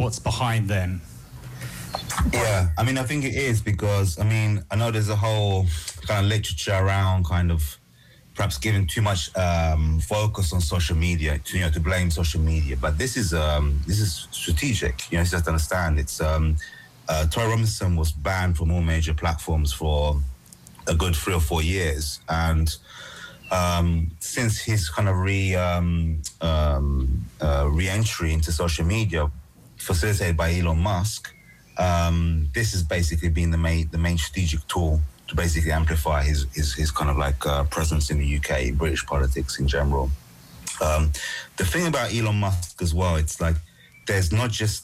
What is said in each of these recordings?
what's behind them? Yeah, I mean, I think it is because, I mean, I know there's a whole kind of literature around kind of perhaps giving too much focus on social media, to blame social media. But this is strategic. You know, you have to understand. It's Tory Robinson was banned from all major platforms for a good 3 or 4 years, and since his kind of re-entry into social media, facilitated by Elon Musk, this has basically been the main strategic tool to basically amplify his kind of like presence in the UK, British politics in general. The thing about Elon Musk as well, it's like there's not just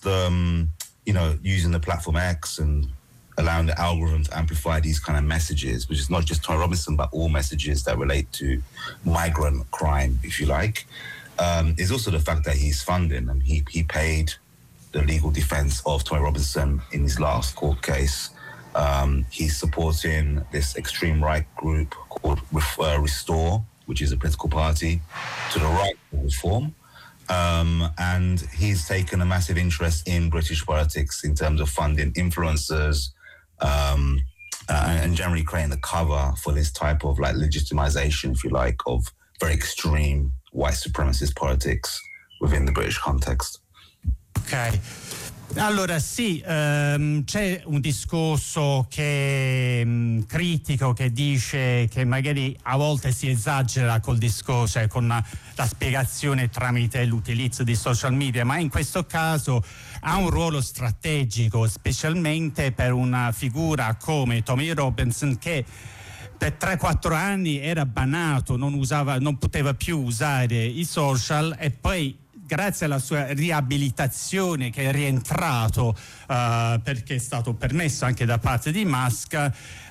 using the platform X and allowing the algorithm to amplify these kind of messages, which is not just Tory Robinson, but all messages that relate to migrant crime, if you like. Is also the fact that he's funding, and he paid the legal defense of Tory Robinson in his last court case. He's supporting this extreme right group called Restore, which is a political party to the right of reform. And he's taken a massive interest in British politics in terms of funding influencers and generally creating the cover for this type of like legitimization, if you like, of very extreme white supremacist politics within the British context. Ok. Allora sì, c'è un discorso che critico, che dice che magari a volte si esagera col discorso, cioè con la spiegazione tramite l'utilizzo di social media, ma in questo caso ha un ruolo strategico, specialmente per una figura come Tommy Robinson, che per 3-4 anni era bannato, non poteva più usare i social, e poi grazie alla sua riabilitazione, che è rientrato perché è stato permesso anche da parte di Musk,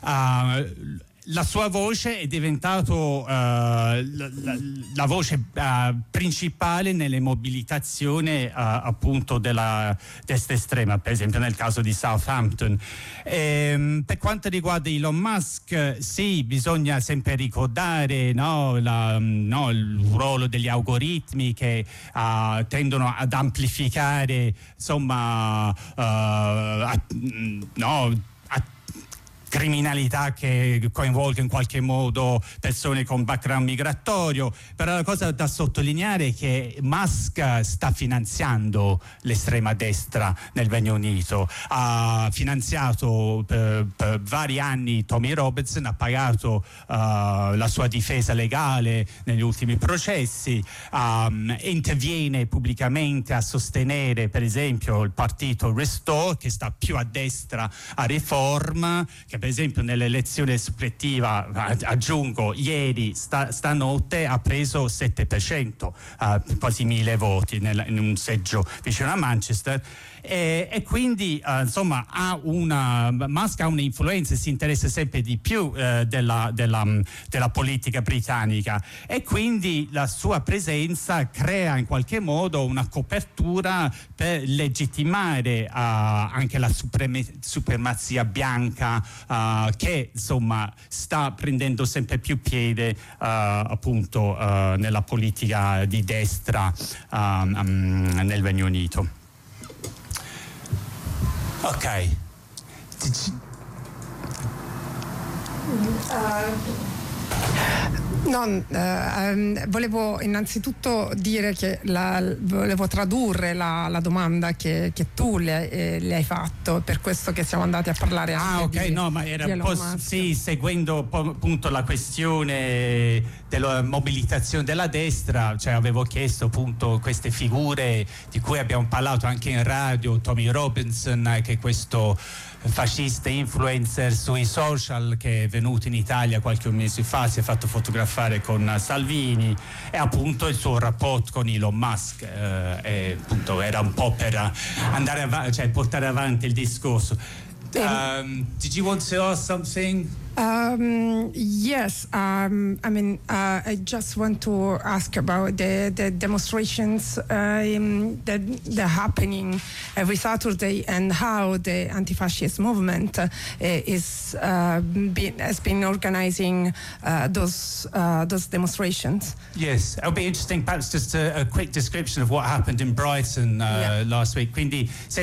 la sua voce è diventato la voce principale nelle mobilitazioni appunto della destra estrema, per esempio nel caso di Southampton. Per quanto riguarda Elon Musk, sì, bisogna sempre ricordare il ruolo degli algoritmi che tendono ad amplificare, insomma, criminalità che coinvolga in qualche modo persone con background migratorio. Però la cosa da sottolineare è che Musk sta finanziando l'estrema destra nel Regno Unito, ha finanziato per vari anni Tommy Robinson, ha pagato la sua difesa legale negli ultimi processi, interviene pubblicamente a sostenere per esempio il partito Restore, che sta più a destra a Reform, che per esempio nell'elezione suppletiva, aggiungo, ieri stanotte ha preso 7%, quasi 1000 voti in un seggio vicino a Manchester. E quindi insomma Musk ha un'influenza e si interessa sempre di più della politica britannica, e quindi la sua presenza crea in qualche modo una copertura per legittimare anche la supremazia bianca che insomma sta prendendo sempre più piede appunto nella politica di destra nel Regno Unito. Ok. Volevo innanzitutto dire che volevo tradurre la domanda che tu le hai fatto, per questo che siamo andati a parlare anche ma era un po' seguendo appunto la questione della mobilitazione della destra, cioè avevo chiesto appunto queste figure di cui abbiamo parlato anche in radio, Tommy Robinson, che è questo fascista influencer sui social che è venuto in Italia qualche mese fa, si è fatto fotografare con Salvini, e appunto il suo rapporto con Elon Musk, e appunto era un po' per andare portare avanti il discorso. Did you want to ask something? Yes, I mean, I just want to ask about the demonstrations that are happening every Saturday, and how the anti-fascist movement has been organizing those demonstrations. Yes, it'll be interesting, perhaps just a quick description of what happened in Brighton last week. Quindi